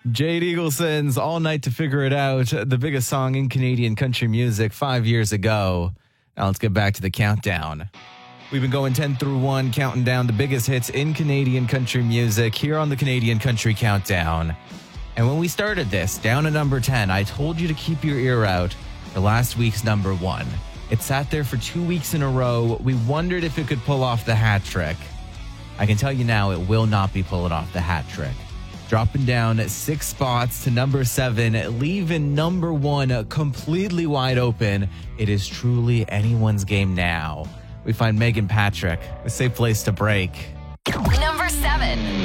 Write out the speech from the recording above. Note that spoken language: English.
Jade Eagleson's All Night to Figure It Out, the biggest song in Canadian country music 5 years ago. Now let's get back to the countdown. We've been going 10 through 1, counting down the biggest hits in Canadian country music here on the Canadian Country Countdown. And when we started this, down at number 10, I told you to keep your ear out for last week's number 1. It sat there for 2 weeks in a row. We wondered if it could pull off the hat trick. I can tell you now, it will not be pulling off the hat trick. Dropping down 6 spots to number 7, leaving number 1 completely wide open. It is truly anyone's game now. We find Megan Patrick, a safe place to break. Number 7.